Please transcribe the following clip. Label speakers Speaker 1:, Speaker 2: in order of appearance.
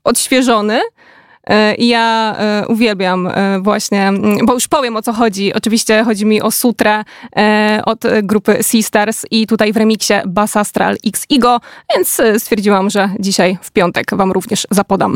Speaker 1: odświeżony. Ja uwielbiam właśnie, bo już powiem, o co chodzi. Oczywiście chodzi mi o Sutrę od grupy Sisters i tutaj w remiksie Bass Astral X Ego, więc stwierdziłam, że dzisiaj w piątek wam również zapodam.